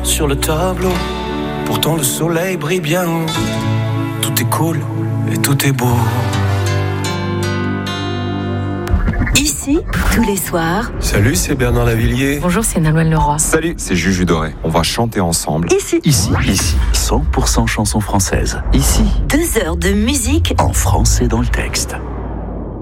sur le tableau. Pourtant le soleil brille bien haut. Tout est cool et tout est beau. Ici, tous les soirs. Salut, c'est Bernard Lavillier. Bonjour, c'est Nolwenn Leroy. Salut, c'est Juju Doré. On va chanter ensemble. Ici. 100% chansons françaises. Ici. 2 heures de musique en français dans le texte.